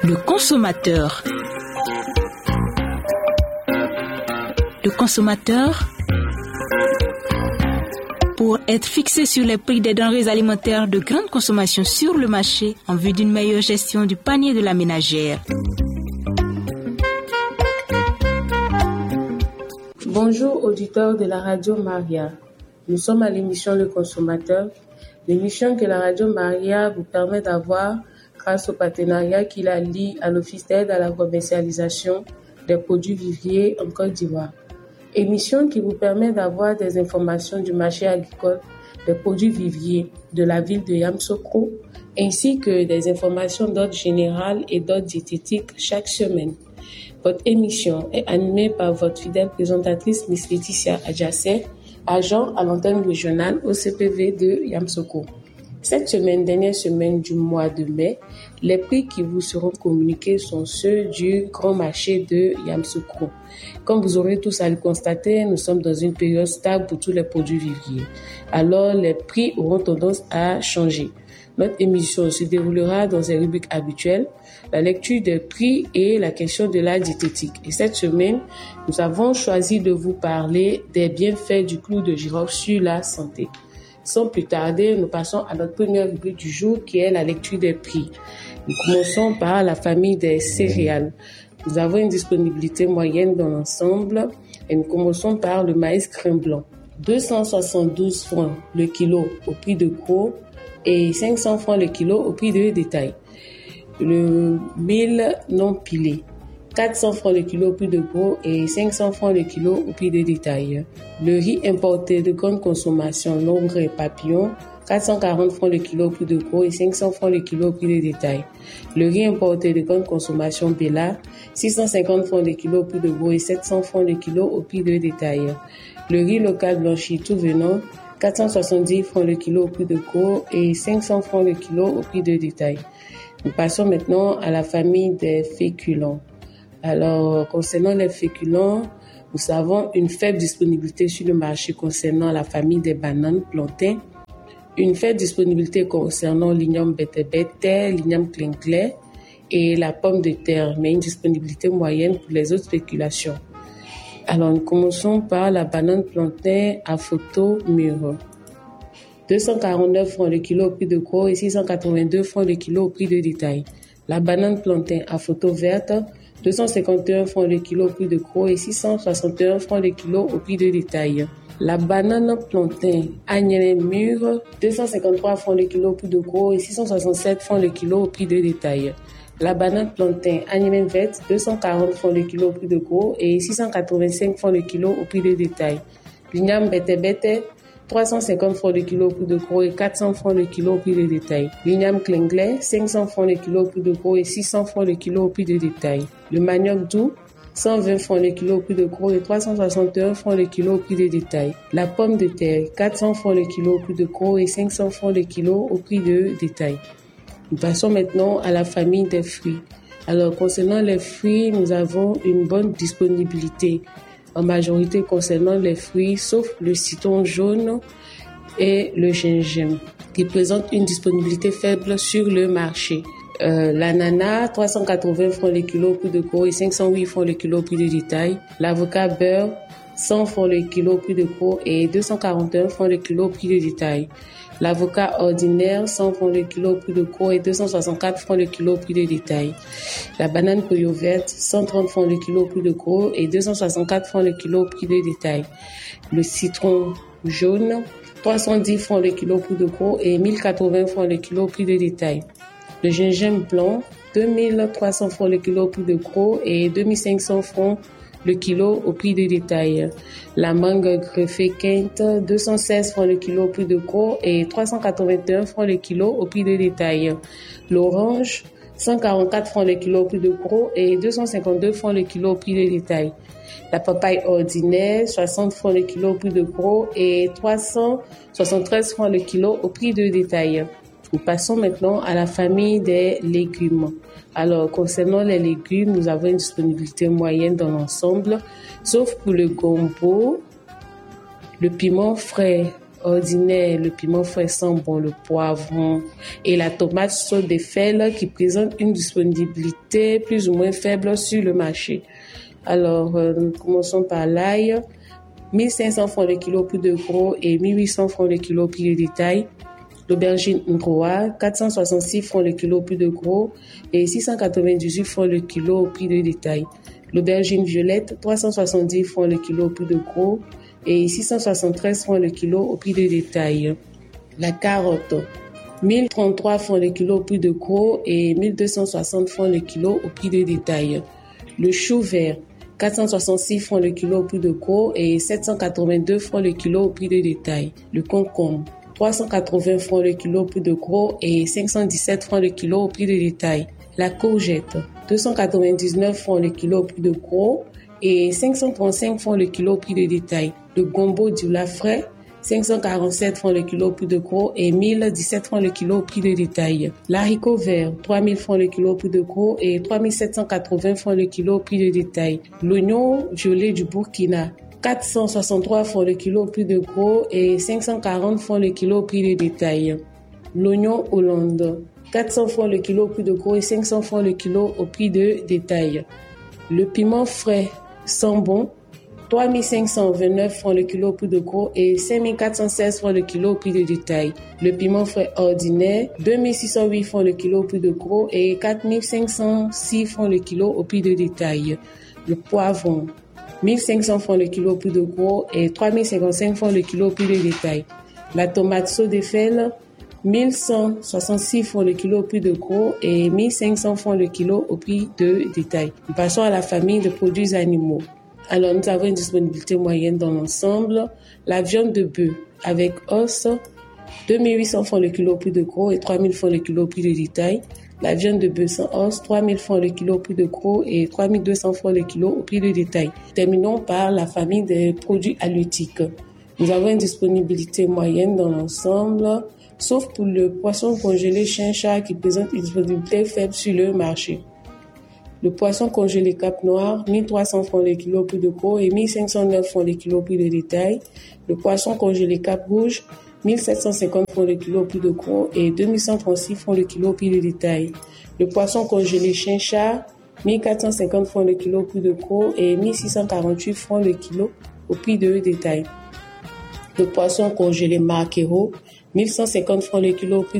Le consommateur. Le consommateur, pour être fixé sur les prix des denrées alimentaires de grande consommation sur le marché en vue d'une meilleure gestion du panier de la ménagère. Bonjour auditeurs de la Radio Maria. Nous sommes à l'émission Le Consommateur, l'émission que la Radio Maria vous permet d'avoir grâce au partenariat qu'il a lié à l'Office d'aide à la commercialisation des produits vivriers en Côte d'Ivoire. Émission qui vous permet d'avoir des informations du marché agricole des produits vivriers de la ville de Yamoussoukro, ainsi que des informations d'ordre général et d'ordre diététique chaque semaine. Votre émission est animée par votre fidèle présentatrice Miss Laetitia Adjassé, agent à l'antenne régionale au CPV de Yamoussoukro. Cette semaine, dernière semaine du mois de mai, les prix qui vous seront communiqués sont ceux du grand marché de Yamoussoukro. Comme vous aurez tous à le constater, nous sommes dans une période stable pour tous les produits vivriers. Alors, les prix auront tendance à changer. Notre émission se déroulera dans ses rubriques habituelles, la lecture des prix et la question de la diététique. Et cette semaine, nous avons choisi de vous parler des bienfaits du clou de girofle sur la santé. Sans plus tarder, nous passons à notre première rubrique du jour qui est la lecture des prix. Nous commençons par la famille des céréales. Nous avons une disponibilité moyenne dans l'ensemble et nous commençons par le maïs grain blanc. 272 francs le kilo au prix de gros et 500 francs le kilo au prix de détail. Le mil non pilé, 400 francs le kilo au prix de gros et 500 francs le kilo au prix de détail. Le riz importé de grande consommation long grain papillon, 440 francs le kilo au prix de gros et 500 francs le kilo au prix de détail. Le riz importé de grande consommation Bella, 650 francs le kilo au prix de gros et 700 francs le kilo au prix de détail. Le riz local blanchi tout venant, 470 francs le kilo au prix de gros et 500 francs le kilo au prix de détail. Nous passons maintenant à la famille des féculents. Alors, concernant les féculents, nous avons une faible disponibilité sur le marché concernant la famille des bananes, plantains, une faible disponibilité concernant l'igname bete-bete, l'igname clé et la pomme de terre, mais une disponibilité moyenne pour les autres féculations. Alors, nous commençons par la banane plantain à photo mûre. 249 francs le kilo au prix de gros et 682 francs le kilo au prix de détail. La banane plantain à photo verte, 251 francs le kilo au prix de gros et 661 francs le kilo au prix de détail. La banane plantain agnelle mûre, 253 francs le kilo au prix de gros et 667 francs le kilo au prix de détail. La banane plantain agnelle verte, 240 francs le kilo au prix de gros et 685 francs le kilo au prix de détail. L'igname bete-bete, 350 francs le kilo au prix de gros et 400 francs le kilo au prix de détail. L'igname clinglais, 500 francs le kilo au prix de gros et 600 francs le kilo au prix de détail. Le manioc doux, 120 francs le kilo au prix de gros et 361 francs le kilo au prix de détail. La pomme de terre, 400 francs le kilo au prix de gros et 500 francs le kilo au prix de détail. Nous passons maintenant à la famille des fruits. Alors, concernant les fruits, nous avons une bonne disponibilité en majorité concernant les fruits, sauf le citron jaune et le gingembre, qui présentent une disponibilité faible sur le marché. L'ananas, 380 francs le kilo au prix de gros et 508 francs le kilo au prix de détail. L'avocat beurre, 100 francs le kilo au prix de gros et 241 francs le kilo au prix de détail. L'avocat ordinaire, 100 francs le kilo au prix de gros et 264 francs le kilo au prix de détail. La banane Poyo verte, 130 francs le kilo au prix de gros et 264 francs le kilo au prix de détail. Le citron jaune, 310 francs le kilo au prix de gros et 1080 francs le kilo au prix de détail. Le gingembre blanc, 2300 francs le kilo au prix de gros et 2500 francs le kilo au prix de détail. La mangue greffée quinte, 216 francs le kilo au prix de gros et 381 francs le kilo au prix de détail. L'orange, 144 francs le kilo au prix de gros et 252 francs le kilo au prix de détail. La papaye ordinaire, 60 francs le kilo au prix de gros et 373 francs le kilo au prix de détail. Nous passons maintenant à la famille des légumes. Alors, concernant les légumes, nous avons une disponibilité moyenne dans l'ensemble, sauf pour le gombo, le piment frais ordinaire, le piment frais Sambon, le poivron et la tomate sauce des fèves qui présentent une disponibilité plus ou moins faible sur le marché. Alors, nous commençons par l'ail. 1500 francs le kilo au prix de gros et 1800 francs le kilo au prix de détail. L'aubergine Ngoa, 466 francs le kilo au prix de gros et 698 francs le kilo au prix de détail. L'aubergine violette, 370 francs le kilo au prix de gros et 673 francs le kilo au prix de détail. La carotte, 1033 francs le kilo au prix de gros et 1260 francs le kilo au prix de détail. Le chou vert, 466 francs le kilo au prix de gros et 782 francs le kilo au prix de détail. Le concombre, 380 francs le kilo au prix de gros et 517 francs le kilo au prix de détail. La courgette, 299 francs le kilo au prix de gros et 535 francs le kilo au prix de détail. Le gombo du lait frais, 547 francs le kilo au prix de gros et 1017 francs le kilo au prix de détail. L'haricot vert, 3000 francs le kilo au prix de gros et 3780 francs le kilo au prix de détail. L'oignon violet du Burkina, 463 francs le kilo au prix de gros et 540 francs le kilo au prix de détail. L'oignon Hollande, 400 francs le kilo au prix de gros et 500 francs le kilo au prix de détail. Le piment frais Sambon, 3529 francs le kilo au prix de gros et 5416 francs le kilo au prix de détail. Le piment frais ordinaire, 2608 francs le kilo au prix de gros et 4506 francs le kilo au prix de détail. Le poivron, 1500 francs le kilo au prix de gros et 3055 francs le kilo au prix de détail. La tomate sauce des fèves, 1166 francs le kilo au prix de gros et 1500 francs le kilo au prix de détail. Nous passons à la famille de produits animaux. Alors, nous avons une disponibilité moyenne dans l'ensemble. La viande de bœuf avec os, 2800 francs le kilo au prix de gros et 3000 francs le kilo au prix de détail. La viande de bœuf sans os, 3000 francs le kilo au prix de gros et 3200 francs le kilo au prix de détail. Terminons par la famille des produits halieutiques. Nous avons une disponibilité moyenne dans l'ensemble, sauf pour le poisson congelé Chincha qui présente une disponibilité faible sur le marché. Le poisson congelé Cap Noir, 1300 francs le kilo au prix de gros et 1509 francs le kilo au prix de détail. Le poisson congelé Cap Rouge, 1750 francs le kilo au prix de gros et 2136 francs le kilo au prix de détail. Le poisson congelé Chincha, 1450 francs le kilo au prix de gros et 1648 francs le kilo au prix de détail. Le poisson congelé Marquero, 1150 francs le kilo au prix